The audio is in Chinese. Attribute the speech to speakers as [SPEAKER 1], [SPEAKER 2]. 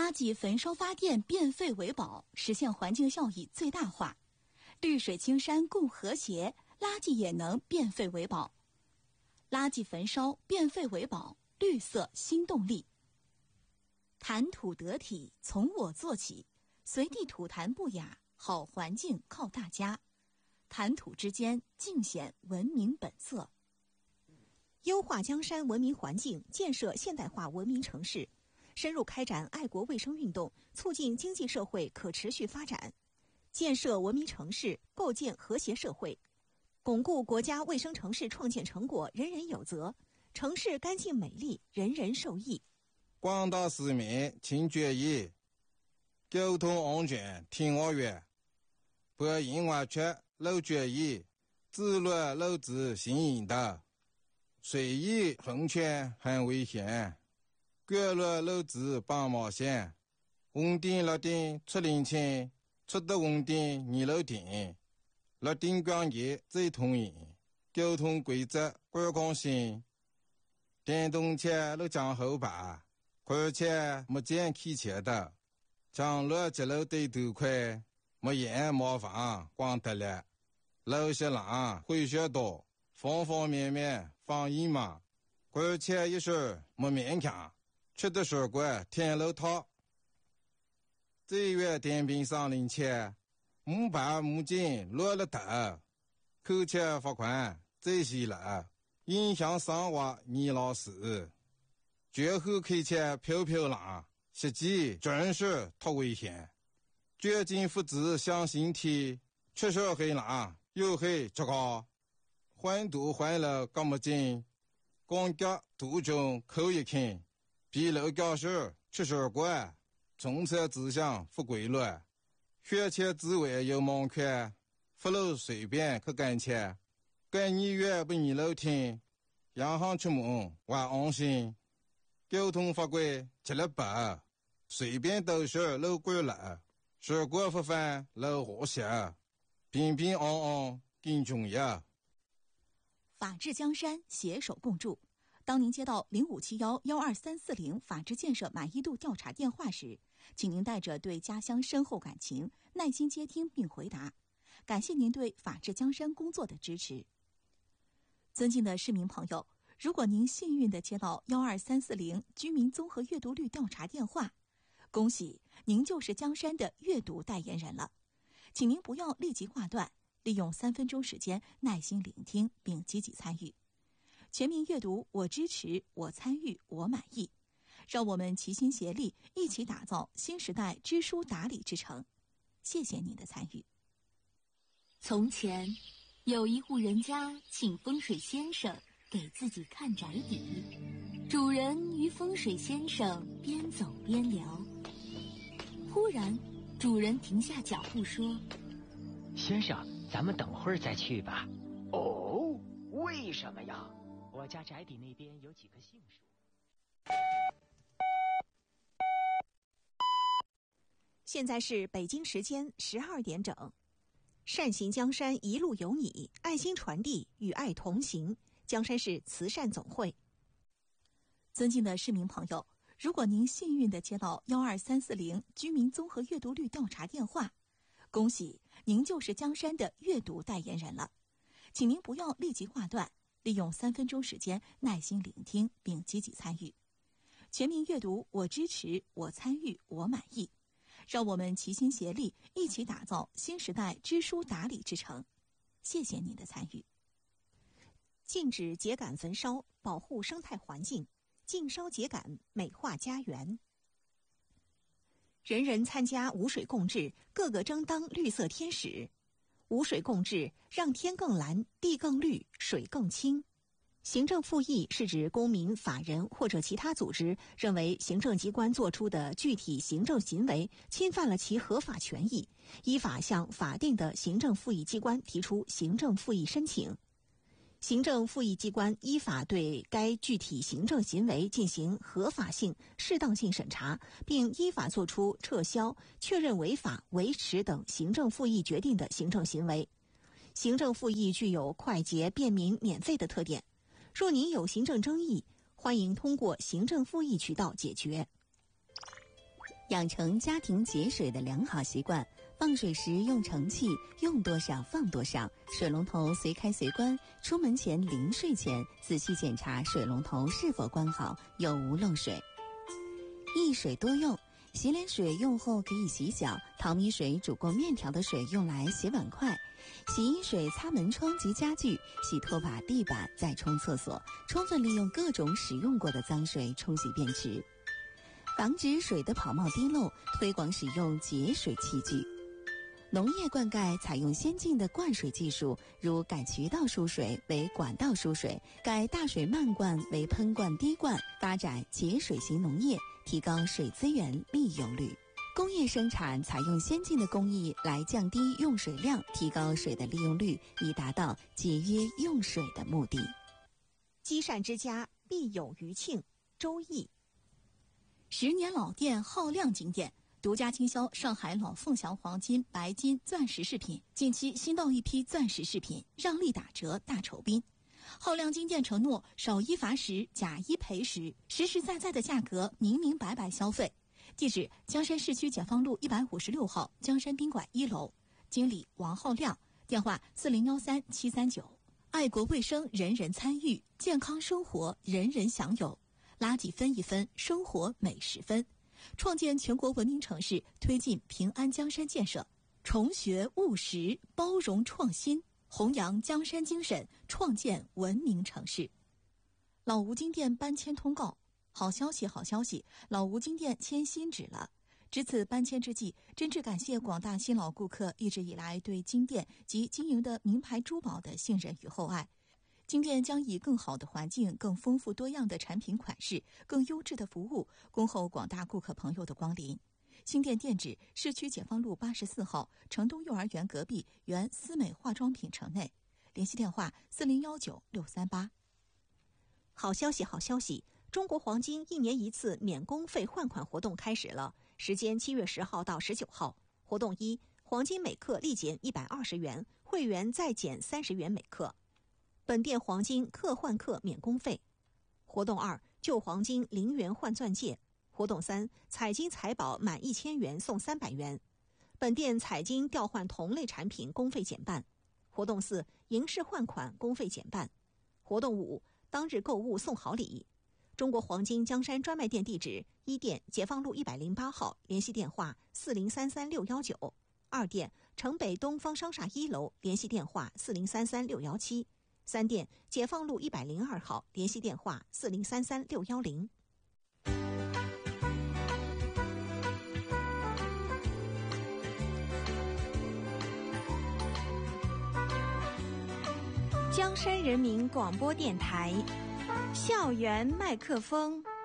[SPEAKER 1] 垃圾焚烧发电，变废为宝，实现环境效益最大化。绿水青山共和谐，垃圾也能变废为宝。垃圾焚烧，变废为宝，绿色新动力。谈吐得体，从我做起，随地吐痰不雅，好环境靠大家。谈吐之间，尽显文明本色。
[SPEAKER 2] 优化江山文明环境，建设现代化文明城市，深入开展爱国卫生运动，促进经济社会可持续发展，建设文明城市，构建和谐社会，巩固国家卫生城市创建成果人人有责，城市干净美丽，人人受益。
[SPEAKER 3] 广大市民请注意，交通安全听我约，不因为缺漏注意，自律漏子行引导，随意横权很危险，过路漏子帮忙线，红灯绿灯出领情，出的红灯你漏停，绿灯光节最通行，交通规则观光性，电动车路将后排，而且没见汽车的，将路节路对头快，没眼麻烦光得了，路些浪会学多，方方面面防疫嘛，而且一时没勉强，吃的水果天路套，这月电瓶上领钱，木板木筋落了头，扣钱罚款这些了，影响生活你老师。绝后开车飘飘浪，实际真是太危险。绝境复制向心体，确实很浪，又很糟糕。环堵环了干么紧，光脚途中扣一看，比路教时确实怪，从车指向不规律，学车之外有盲看，不路随便去干车，干你越不你路听，洋行出门还安心。交通法规吃了白，随便都是路过了，事故不犯路和谐，平平安安更重要。
[SPEAKER 1] 法治江山，携手共筑。当您接到0571-12340法治建设满意度调查电话时，请您带着对家乡深厚感情，耐心接听并回答。感谢您对法治江山工作的支持。尊敬的市民朋友，如果您幸运地接到12340居民综合阅读率调查电话，恭喜您就是江山的阅读代言人了。请您不要立即挂断，利用3分钟时间耐心聆听并积极参与。全民阅读，我支持，我参与，我满意。让我们齐心协力，一起打造新时代知书达理之城。谢谢您的参与。
[SPEAKER 4] 从前，有一户人家请风水先生给自己看宅邸，主人与风水先生边走边聊。忽然，主人停下脚步说：“
[SPEAKER 5] 先生，咱们等会儿再去吧。”
[SPEAKER 6] 哦，为什么呀？
[SPEAKER 5] 我家宅邸那边有几棵杏树。
[SPEAKER 2] 现在是北京时间12点整。善行江山一路有你，爱心传递，与爱同行。江山市慈善总会。
[SPEAKER 1] 尊敬的市民朋友，如果您幸运地接到12340居民综合阅读率调查电话，恭喜您就是江山的阅读代言人了。请您不要立即挂断，利用3分钟时间耐心聆听并积极参与。全民阅读，我支持，我参与，我满意。让我们齐心协力，一起打造新时代知书达理之城。谢谢您的参与。
[SPEAKER 2] 禁止秸秆焚烧，保护生态环境，禁烧秸秆，美化家园。人人参加无水共治，个个争当绿色天使。无水共治，让天更蓝，地更绿，水更清。行政复议是指公民、法人或者其他组织认为行政机关作出的具体行政行为侵犯了其合法权益，依法向法定的行政复议机关提出行政复议申请。行政复议机关依法对该具体行政行为进行合法性、适当性审查，并依法作出撤销、确认违法、维持等行政复议决定的行政行为。行政复议具有快捷、便民、免费的特点。若您有行政争议，欢迎通过行政复议渠道解决。
[SPEAKER 7] 养成家庭节水的良好习惯。放水时用盛器，用多少放多少，水龙头随开随关。出门前临睡前仔细检查水龙头是否关好，有无漏水。一水多用，洗脸水用后可以洗脚，淘米水煮过面条的水用来洗碗筷，洗衣水擦门窗及家具，洗拖把、地板，再冲厕所，充分利用各种使用过的脏水冲洗便池。防止水的跑冒滴漏，推广使用节水器具。农业灌溉采用先进的灌水技术，如改渠道输水为管道输水，改大水漫灌为喷灌滴灌，发展节水型农业，提高水资源利用率。工业生产采用先进的工艺来降低用水量，提高水的利用率，以达到节约用水的目的。
[SPEAKER 2] 积善之家必有余庆，周易。
[SPEAKER 1] 10年老店浩亮金店独家经销上海老凤祥黄金、白金、钻石饰品，近期新到一批钻石饰品，让利打折大酬宾。浩亮金店承诺少一罚10，假一赔10，实实在在的价格，明明白白消费。地址：江山市区解放路156号江山宾馆1楼，经理王浩亮，电话4013-739。爱国卫生人人参与，健康生活人人享有，垃圾分一分，生活每10分。创建全国文明城市，推进平安江山建设，重学务实，包容创新，弘扬江山精神，创建文明城市。老吴金店搬迁通告，好消息，好消息！老吴金店迁新址了。值此搬迁之际，真挚感谢广大新老顾客一直以来对金店及经营的名牌珠宝的信任与厚爱。金店将以更好的环境、更丰富多样的产品款式、更优质的服务，恭候广大顾客朋友的光临。新店店址：市区解放路84号城东幼儿园隔壁原思美化妆品城内。联系电话4019-638。
[SPEAKER 2] 好消息，好消息！中国黄金1年1次免工费换款活动开始了，时间7月10号到19号。活动1：黄金每克立减120元，会员再减30元每克。本店黄金克换克免工费。活动2：旧黄金0元换钻戒。活动3：彩金财宝满1000元送300元。本店彩金调换同类产品工费减半。活动4：银饰换款工费减半。活动5：当日购物送好礼。中国黄金江山专卖店地址：1店解放路108号，联系电话4033619；2店城北东方商厦1楼，联系电话4033617；3店解放路102号，联系电话4033610。江山人民广播电台，校园麦克风。